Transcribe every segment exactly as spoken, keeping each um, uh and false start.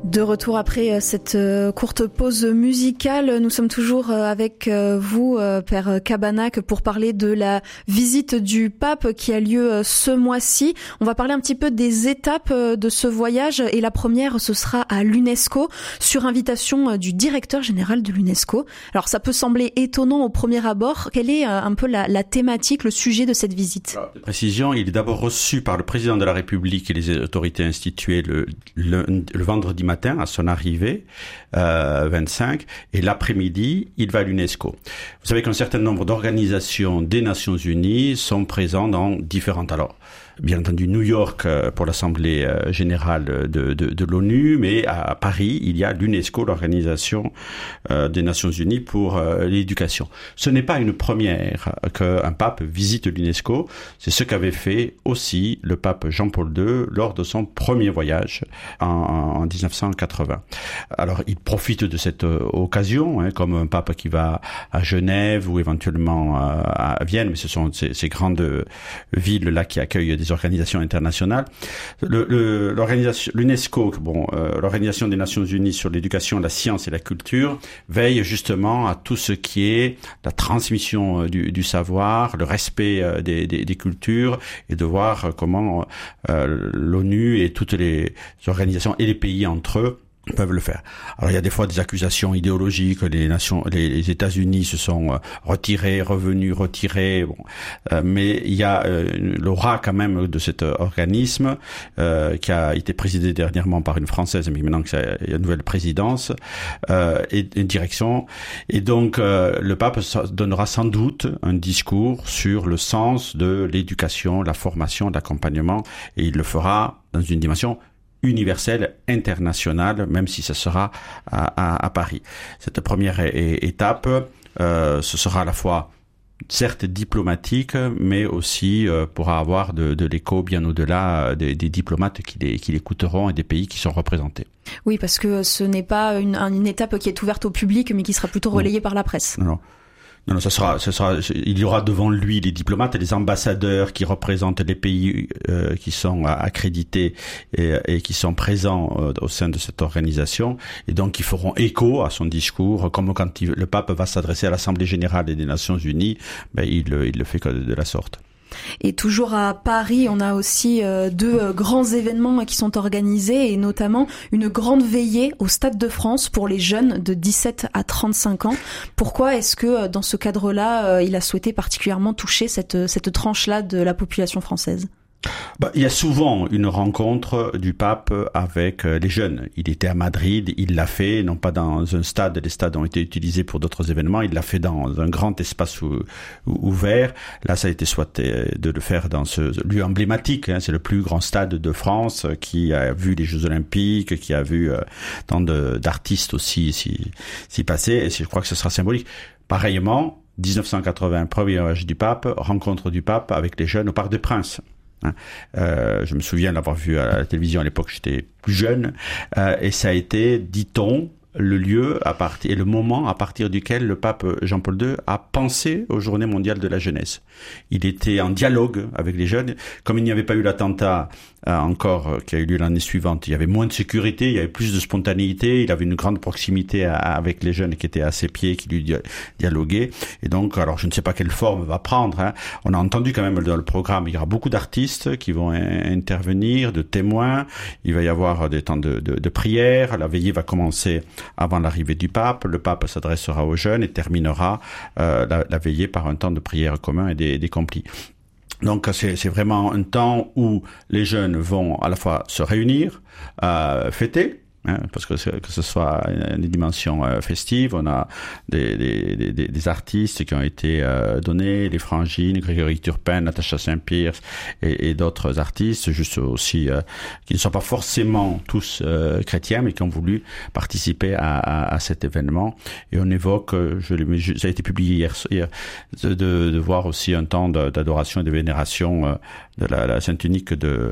De retour après cette courte pause musicale, nous sommes toujours avec vous, Père Cabanach, pour parler de la visite du pape qui a lieu ce mois-ci. On va parler un petit peu des étapes de ce voyage et la première, ce sera à l'UNESCO, sur invitation du directeur général de l'UNESCO. Alors ça peut sembler étonnant au premier abord. Quelle est un peu la, la thématique, le sujet de cette visite? Alors, de précision, il est d'abord reçu par le président de la République et les autorités instituées le, le, le vendredi matin à son arrivée, euh, vingt-cinq, et l'après-midi, il va à l'UNESCO. Vous savez qu'un certain nombre d'organisations des Nations Unies sont présentes dans différentes... Alors, bien entendu, New York pour l'Assemblée générale de, de, de l'ONU, mais à Paris, il y a l'UNESCO, l'Organisation euh, des Nations Unies pour euh, l'éducation. Ce n'est pas une première qu'un pape visite l'UNESCO, c'est ce qu'avait fait aussi le pape Jean-Paul deux lors de son premier voyage en, en dix-neuf cent quatre-vingts. Alors, il profite de cette euh, occasion, hein, comme un pape qui va à Genève ou éventuellement euh, à Vienne, mais ce sont ces, ces grandes villes-là qui accueillent des organisations internationales. Le, le, l'organisation, l'UNESCO, bon, euh, l'Organisation des Nations Unies sur l'éducation, la science et la culture, veille justement à tout ce qui est la transmission euh, du, du savoir, le respect euh, des, des, des cultures, et de voir comment euh, l'ONU et toutes les organisations et les pays entre eux peuvent le faire. Alors il y a des fois des accusations idéologiques, les nations, les, les États-Unis se sont euh, retirés, revenus, retirés, bon, euh, mais il y a euh, l'aura quand même de cet organisme euh, qui a été présidé dernièrement par une Française, mais maintenant qu'il y a une nouvelle présidence euh, et une direction, et donc euh, le pape donnera sans doute un discours sur le sens de l'éducation, la formation, l'accompagnement, et il le fera dans une dimension universelle, internationale, même si ça sera à, à, à Paris. Cette première é- é- étape, euh, ce sera à la fois certes diplomatique, mais aussi euh, pourra avoir de, de l'écho bien au-delà des, des diplomates qui, les, qui l'écouteront et des pays qui sont représentés. Oui, parce que ce n'est pas une, une étape qui est ouverte au public, mais qui sera plutôt relayée non. par la presse. Non, non. Non, non, ça sera, ça sera, il y aura devant lui les diplomates et les ambassadeurs qui représentent les pays euh, qui sont accrédités et, et qui sont présents euh, au sein de cette organisation, et donc ils feront écho à son discours, comme quand il, le pape va s'adresser à l'Assemblée générale des Nations Unies, ben il, il le fait de, de la sorte. Et toujours à Paris, on a aussi euh, deux euh, grands événements qui sont organisés, et notamment une grande veillée au Stade de France pour les jeunes de dix-sept à trente-cinq ans. Pourquoi est-ce que euh, dans ce cadre-là, euh, il a souhaité particulièrement toucher cette, cette tranche-là de la population française ? Bah, il y a souvent une rencontre du pape avec les jeunes. Il était à Madrid, il l'a fait, non pas dans un stade, les stades ont été utilisés pour d'autres événements, il l'a fait dans un grand espace ou, ou, ouvert. Là, ça a été souhaité de le faire dans ce lieu emblématique, hein, c'est le plus grand stade de France qui a vu les Jeux Olympiques, qui a vu euh, tant de, d'artistes aussi s'y, s'y passer, et je crois que ce sera symbolique. Pareillement, dix-neuf cent quatre-vingts, premier voyage du pape, rencontre du pape avec les jeunes au Parc des Princes. Hein. Euh, je me souviens l'avoir vu à la télévision à l'époque, j'étais plus jeune, euh, et ça a été, dit-on, le lieu à partir et le moment à partir duquel le pape Jean-Paul deux a pensé aux Journées mondiales de la jeunesse. Il était en dialogue avec les jeunes. Comme il n'y avait pas eu l'attentat euh, encore euh, qui a eu lieu l'année suivante, il y avait moins de sécurité, il y avait plus de spontanéité, il avait une grande proximité à, avec les jeunes qui étaient à ses pieds, qui lui di- dialoguaient. Et donc, alors je ne sais pas quelle forme va prendre, hein. On a entendu quand même dans le programme, il y aura beaucoup d'artistes qui vont in- intervenir, de témoins, il va y avoir des temps de, de, de prière, la veillée va commencer avant l'arrivée du pape, le pape s'adressera aux jeunes et terminera euh, la, la veillée par un temps de prière commun et des, des complis. Donc c'est, c'est vraiment un temps où les jeunes vont à la fois se réunir, euh, fêter, hein, parce que, que ce soit une dimension euh, festive, on a des, des, des, des artistes qui ont été euh, donnés, les Frangines, Grégory Turpin, Natacha Saint-Pierre et, et d'autres artistes, juste aussi euh, qui ne sont pas forcément tous euh, chrétiens, mais qui ont voulu participer à, à, à cet événement. Et on évoque, je, je, ça a été publié hier, hier de, de, de voir aussi un temps de, d'adoration et de vénération euh, de la, la Sainte Unique de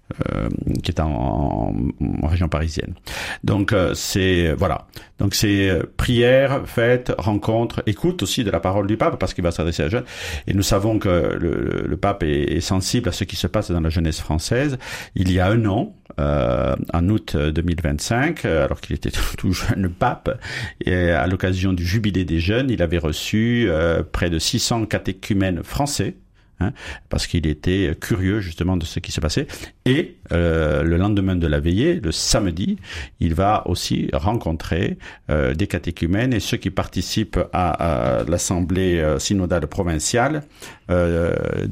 euh, qui est en, en, en région parisienne. Donc euh, c'est voilà. Donc c'est euh, prière, fête, rencontre, écoute aussi de la parole du pape parce qu'il va s'adresser à la jeune. Et nous savons que le, le pape est, est sensible à ce qui se passe dans la jeunesse française. Il y a un an, euh, en août deux mille vingt-cinq, alors qu'il était tout jeune pape, et à l'occasion du jubilé des jeunes, il avait reçu euh, près de six cents catéchumènes français. Hein, parce qu'il était curieux justement de ce qui se passait. Et euh, le lendemain de la veillée, le samedi, il va aussi rencontrer euh, des catéchumènes et ceux qui participent à, à l'assemblée euh, synodale provinciale euh,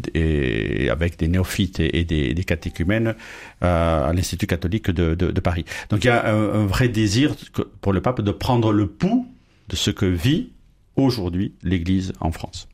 et avec des néophytes et, et des, des catéchumènes euh, à l'Institut catholique de, de, de Paris. Donc il y a un, un vrai désir pour le pape de prendre le pouls de ce que vit aujourd'hui l'Église en France.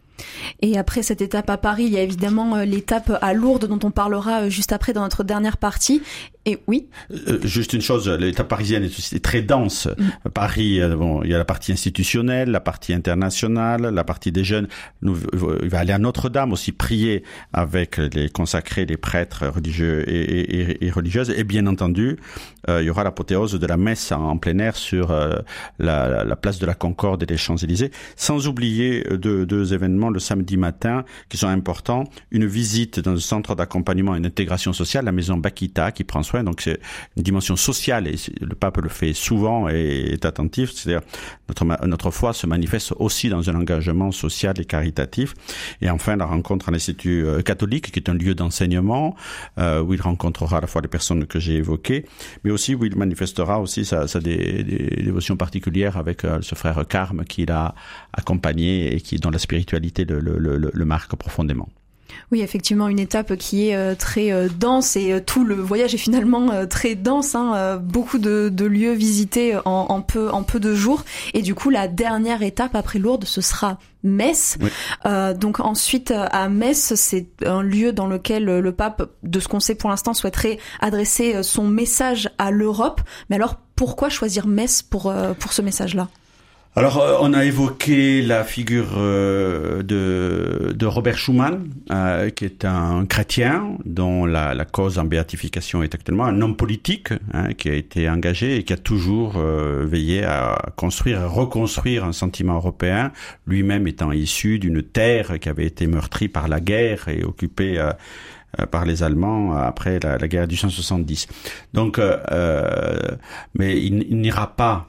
Et après cette étape à Paris, il y a évidemment l'étape à Lourdes dont on parlera juste après dans notre dernière partie. Et oui. Euh, juste une chose, l'étape parisienne est aussi très dense. Mm. Paris, bon, il y a la partie institutionnelle, la partie internationale, la partie des jeunes. Nous, il va aller à Notre-Dame aussi prier avec les consacrés, les prêtres religieux et, et, et religieuses. Et bien entendu, euh, il y aura l'apothéose de la messe en plein air sur euh, la, la place de la Concorde et les Champs-Élysées. Sans oublier deux, deux événements le samedi matin qui sont importants. Une visite dans un centre d'accompagnement et d'intégration sociale, la maison Bakita, qui prend soin. Donc c'est une dimension sociale et le pape le fait souvent et est attentif. C'est-à-dire notre notre foi se manifeste aussi dans un engagement social et caritatif. Et enfin la rencontre à l'Institut catholique, qui est un lieu d'enseignement euh, où il rencontrera à la fois les personnes que j'ai évoquées, mais aussi où il manifestera aussi sa, sa des, des dévotions particulières avec euh, ce frère Carme qu'il a accompagné et qui dont la spiritualité le, le, le, le marque profondément. Oui, effectivement, une étape qui est euh, très euh, dense et euh, tout le voyage est finalement euh, très dense, hein, euh, beaucoup de, de lieux visités en, en peu en peu de jours. Et du coup, la dernière étape après Lourdes, ce sera Metz. Oui. Euh, donc ensuite, à Metz, c'est un lieu dans lequel le pape, de ce qu'on sait pour l'instant, souhaiterait adresser son message à l'Europe. Mais alors, pourquoi choisir Metz pour euh, pour ce message-là ? Alors, on a évoqué la figure euh, de, de Robert Schuman, euh, qui est un chrétien dont la, la cause en béatification est actuellement un homme politique, hein, qui a été engagé et qui a toujours euh, veillé à construire, à reconstruire un sentiment européen, lui-même étant issu d'une terre qui avait été meurtrie par la guerre et occupée euh, par les Allemands après la, la guerre de mille huit cent soixante-dix. Donc, euh, mais il, il n'ira pas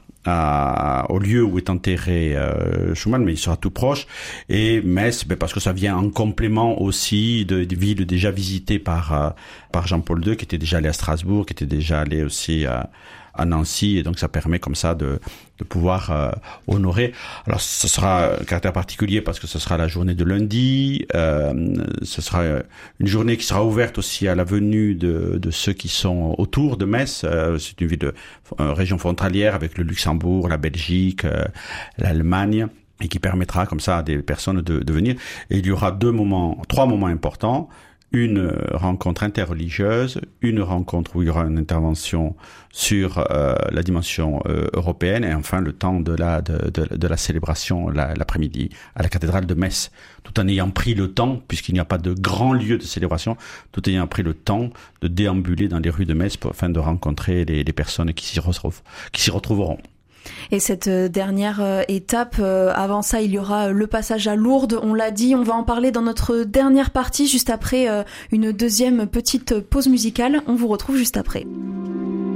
À, au lieu où est enterré euh, Schuman, mais il sera tout proche. Et Metz, ben, parce que ça vient en complément aussi de, de villes déjà visitées par euh, par Jean-Paul deux, qui était déjà allé à Strasbourg, qui était déjà allé aussi à, à Nancy, et donc ça permet comme ça de de pouvoir euh, honorer. Alors ce sera un caractère particulier parce que ce sera la journée de lundi, euh, ce sera une journée qui sera ouverte aussi à la venue de de ceux qui sont autour de Metz. Euh, c'est une ville de une région frontalière avec le Luxembourg, la Belgique, euh, l'Allemagne, et qui permettra comme ça à des personnes de, de venir. Et il y aura deux moments, trois moments importants. Une rencontre interreligieuse, une rencontre où il y aura une intervention sur euh, la dimension euh, européenne, et enfin le temps de la de, de, de la célébration la, l'après-midi à la cathédrale de Metz, tout en ayant pris le temps, puisqu'il n'y a pas de grand lieu de célébration, tout en ayant pris le temps de déambuler dans les rues de Metz pour, afin de rencontrer les, les personnes qui s'y retrouvent, qui s'y retrouveront. Et cette dernière étape, avant ça, il y aura le passage à Lourdes, on l'a dit, on va en parler dans notre dernière partie, juste après une deuxième petite pause musicale. On vous retrouve juste après.